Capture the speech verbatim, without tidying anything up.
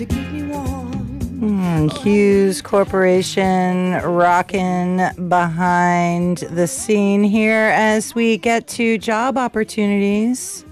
Mm, Hughes Corporation rocking behind the scene here as we get to job opportunities.